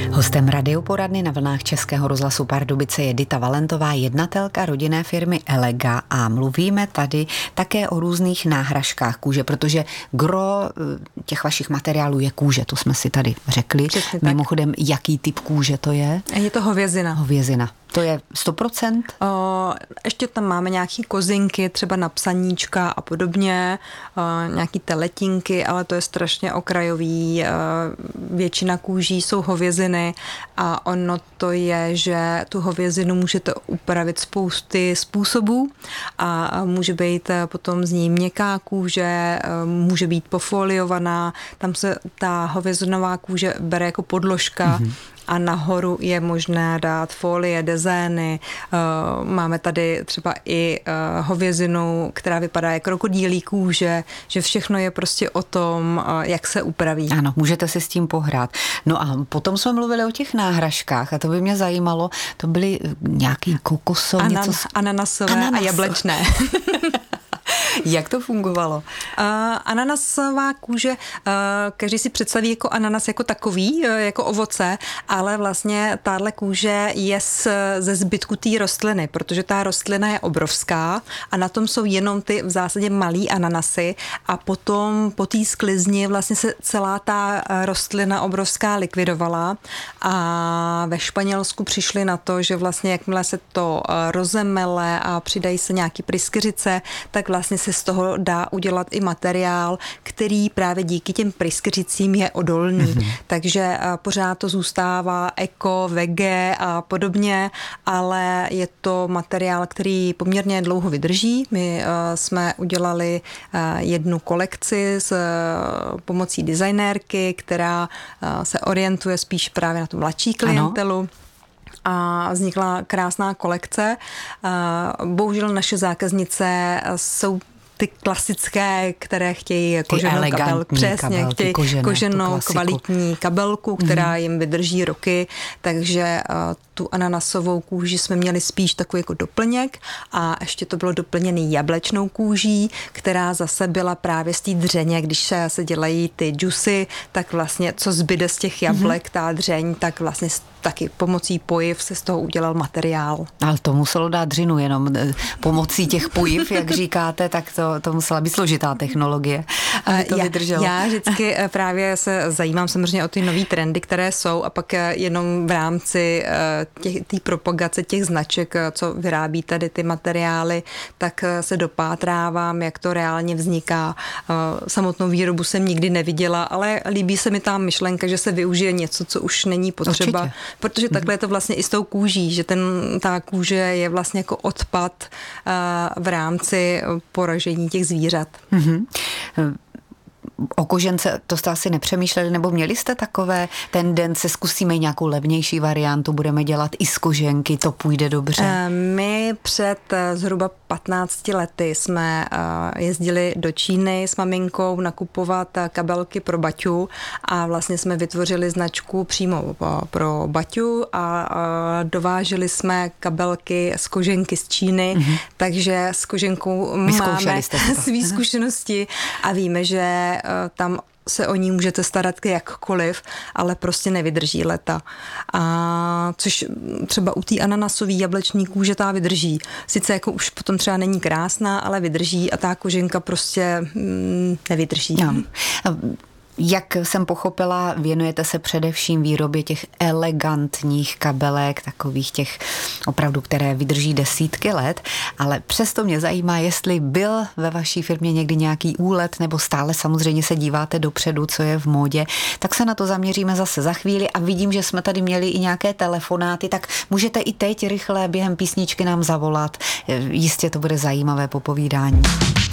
Hostem radioporadny na vlnách Českého rozhlasu Pardubice je Dita Valentová, jednatelka rodinné firmy Elega, a mluvíme tady také o různých náhražkách kůže, protože gro těch vašich materiálů je kůže, to jsme si tady řekli. Mimochodem, jaký typ kůže to je? Je to hovězina. Hovězina. To je 100%? Ještě tam máme nějaký kozinky, třeba na psaníčka a podobně, nějaký teletinky, ale to je strašně okrajový. Většina kůží jsou hověziny a ono to je, že tu hovězinu můžete upravit spousty způsobů a může být potom z ní měkká kůže, může být pofoliovaná, tam se ta hovězinová kůže bere jako podložka. A nahoru je možné dát folie, dezény. Máme tady třeba i hovězinu, která vypadá jako krokodýlí kůže, že všechno je prostě o tom, jak se upraví. Ano, můžete si s tím pohrát. No a potom jsme mluvili o těch náhražkách a to by mě zajímalo, to byly nějaký kokosové, ananasové a jablečné. Jak to fungovalo? Ananasová kůže, každý si představí jako ananas jako takový, jako ovoce, ale vlastně tahle kůže je ze zbytku té rostliny, protože ta rostlina je obrovská a na tom jsou jenom ty v zásadě malý ananasy a potom po té sklizni vlastně se celá ta rostlina obrovská likvidovala a ve Španělsku přišli na to, že vlastně jakmile se to rozemele a přidají se nějaký pryskyřice, tak vlastně se z toho dá udělat i materiál, který právě díky těm pryskyřicím je odolný. Takže pořád to zůstává eko, vege a podobně, ale je to materiál, který poměrně dlouho vydrží. My jsme udělali jednu kolekci s pomocí designérky, která se orientuje spíš právě na tu mladší klientelu. Ano. A vznikla krásná kolekce. Bohužel naše zákaznice jsou ty klasické, které chtějí koženou kabelku. Přesně, chtějí koženou kvalitní kabelku, která jim vydrží roky, takže tu ananasovou kůži jsme měli spíš takový jako doplněk a ještě to bylo doplněný jablečnou kůží, která zase byla právě z té dřeně, když se dělají ty džusy, tak vlastně co zbyde z těch jablek, ta dřeň, tak vlastně taky pomocí pojiv se z toho udělal materiál. Ale to muselo dát dřinu jenom pomocí těch pojiv, jak říkáte, tak to musela být složitá technologie, aby to vydrželo. Já vždycky právě se zajímám samozřejmě o ty nový trendy, které jsou a pak jenom v rámci té propagace těch značek, co vyrábí tady ty materiály, tak se dopátrávám, jak to reálně vzniká. Samotnou výrobu jsem nikdy neviděla, ale líbí se mi ta myšlenka, že se využije něco, co už není potřeba. Určitě. Protože takhle je to vlastně i s tou kůží, že ta kůže je vlastně jako odpad v rámci poražení těch zvířat. O kožence to jste asi nepřemýšleli, nebo měli jste takové tendence, zkusíme nějakou levnější variantu, budeme dělat i z koženky, to půjde dobře? My před zhruba 15 lety jsme jezdili do Číny s maminkou nakupovat kabelky pro baťu a vlastně jsme vytvořili značku přímo pro baťu a dováželi jsme kabelky z koženky z Číny, takže s koženkou máme svý zkušenosti a víme, že tam se o ní můžete starat jakkoliv, ale prostě nevydrží leta. A což třeba u té ananasové jablečné kůže ta vydrží. Sice jako už potom třeba není krásná, ale vydrží a ta koženka prostě nevydrží. No. Jak jsem pochopila, věnujete se především výrobě těch elegantních kabelek, takových těch opravdu, které vydrží desítky let, ale přesto mě zajímá, jestli byl ve vaší firmě někdy nějaký úlet, nebo stále samozřejmě se díváte dopředu, co je v módě, tak se na to zaměříme zase za chvíli a vidím, že jsme tady měli i nějaké telefonáty, tak můžete i teď rychle během písničky nám zavolat. Jistě to bude zajímavé popovídání.